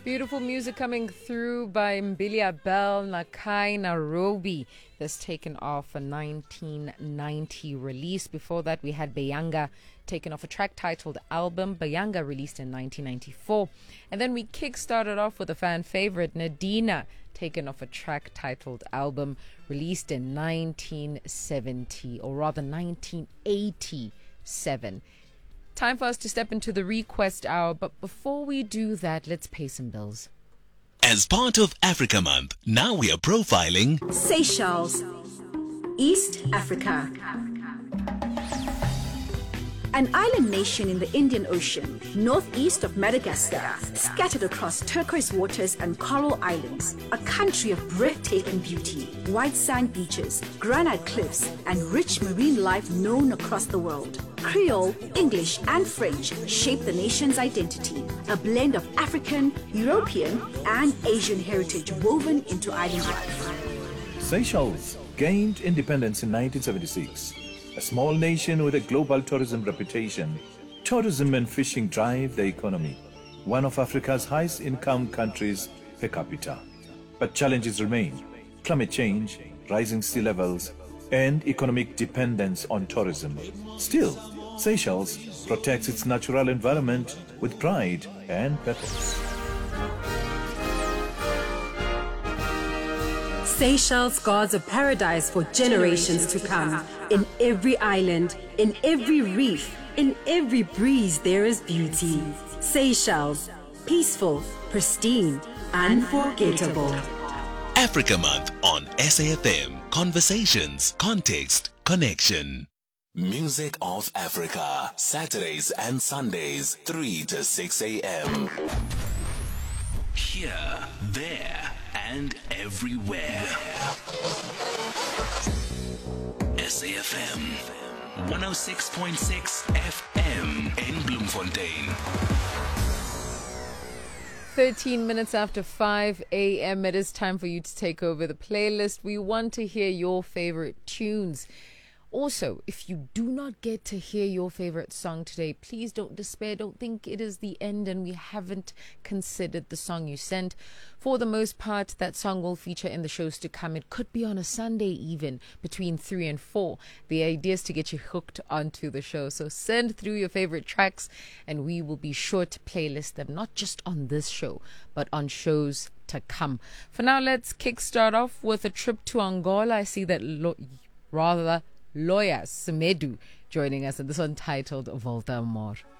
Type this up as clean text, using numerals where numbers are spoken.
Beautiful music coming through by Mbilia Bel Nakai Nairobi. This taken off a 1990 release. Before that, we had Bayanga taken off a track titled Album. Bayanga released in 1994. And then we kick-started off with a fan favorite, Nadina, taken off a track titled Album, released in 1970, or rather 1987. Time for us to step into the request hour, but before we do that, let's pay some bills. As part of Africa Month, now we are profiling Seychelles, East Africa. An island nation in the Indian Ocean, northeast of Madagascar, scattered across turquoise waters and coral islands. A country of breathtaking beauty, white sand beaches, granite cliffs, and rich marine life known across the world. Creole, English, and French shape the nation's identity, a blend of African, European, and Asian heritage woven into island life. Seychelles gained independence in 1976. A small nation with a global tourism reputation, tourism and fishing drive the economy, one of Africa's highest income countries per capita. But challenges remain: climate change, rising sea levels, and economic dependence on tourism. Still, Seychelles protects its natural environment with pride and purpose. Seychelles guards a paradise for generations to come. In every island, in every reef, in every breeze there is beauty. Seychelles, peaceful, pristine, unforgettable. Africa Month on SAFM. Conversations, context, connection. Music of Africa. Saturdays and Sundays, 3 to 6 a.m. Here, there, and everywhere. SAFM 106.6 FM in Bloemfontein. 13 minutes after 5 a.m. It is time for you to take over the playlist. We want to hear your favorite tunes. Also, if you do not get to hear your favorite song today, please don't despair. Don't think it is the end and we haven't considered the song you sent. For the most part, that song will feature in the shows to come. It could be on a Sunday even, between 3 and 4. The idea is to get you hooked onto the show. So send through your favorite tracks and we will be sure to playlist them, not just on this show, but on shows to come. For now, let's kickstart off with a trip to Angola. I see that Loya Semedu joining us, and this one titled Volta Amor.